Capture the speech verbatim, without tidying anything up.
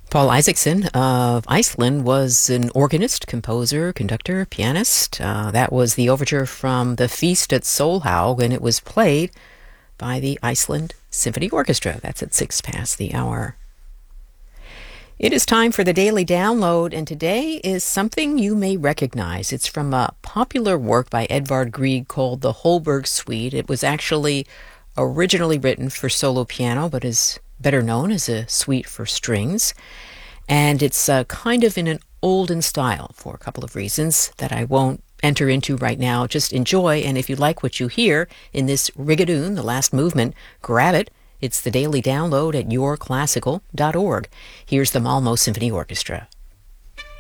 Paul Isaacson of Iceland was an organist, composer, conductor, pianist. Uh, that was the overture from the Feast at Solhaug, and it was played by the Iceland Symphony Orchestra. That's at six past the hour. It is time for the Daily Download, and today is something you may recognize. It's from a popular work by Edvard Grieg called the Holberg Suite. It was actually originally written for solo piano, but is better known as a suite for strings. And it's uh, kind of in an olden style for a couple of reasons that I won't enter into right now. Just enjoy, and if you like what you hear in this rigadoon, the last movement, grab it. It's the Daily Download at your classical dot org. Here's the Malmo Symphony Orchestra.